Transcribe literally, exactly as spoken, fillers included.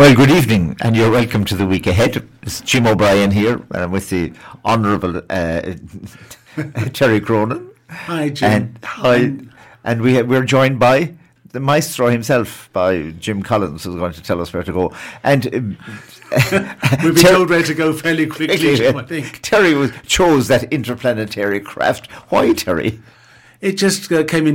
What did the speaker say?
Well, good evening, and you're welcome to the week ahead. It's Jim O'Brien here, and I'm with the Honourable uh, Terry Cronin. Hi, Jim. And, hi, and, and we have, we're joined by the maestro himself, by Jim Collins, who's going to tell us where to go. And uh, we'll be Ter- told where to go fairly quickly, Jim, I think. Terry was, chose that interplanetary craft. Why, Terry? It just uh, came in.